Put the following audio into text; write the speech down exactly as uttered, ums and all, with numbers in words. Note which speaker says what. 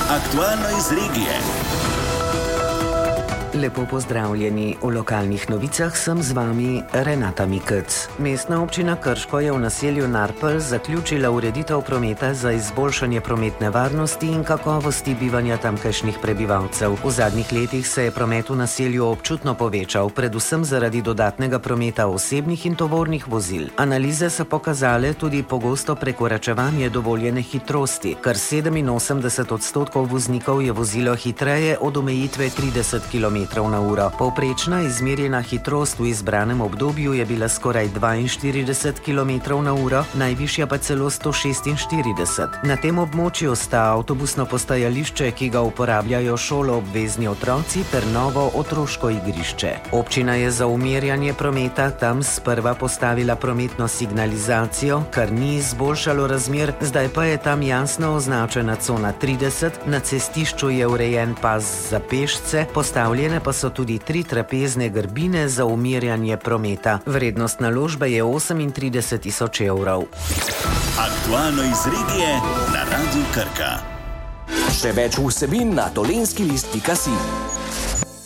Speaker 1: Aktualno iz regije.
Speaker 2: Lepo pozdravljeni. V lokalnih novicah sem z vami Renata Mikec. Mestna občina Krško je v naselju Narpelj zaključila ureditev prometa za izboljšanje prometne varnosti in kakovosti bivanja tamkajšnjih prebivalcev. V zadnjih letih se je promet v naselju občutno povečal, predvsem zaradi dodatnega prometa osebnih in tovornih vozil. Analize so pokazale tudi pogosto prekoračevanje dovoljene hitrosti, kar sedeminosemdeset odstotkov voznikov je vozilo hitreje od omejitve trideset kilometrov na uro. Povprečna izmerjena hitrost v izbranem obdobju je bila skoraj dvainštirideset kilometrov na uro, najvišja pa celo sto šestinštirideset. Na tem območju sta avtobusno postajališče, ki ga uporabljajo šoloobvezni otroci, ter novo otroško igrišče. Občina je za umirjanje prometa tam sprva postavila prometno signalizacijo, kar ni izboljšalo razmer, zdaj pa je tam jasno označena cona trideset, na cestišču je urejen pas za pešce, postavljene pa so tudi tri trapezne grbine za umirjanje prometa. Vrednost naložbe je osemintrideset tisoč evrov.
Speaker 1: Aktualno iz regije na Radiu Krka.
Speaker 3: Še več vsebin na dolenjski list pika si.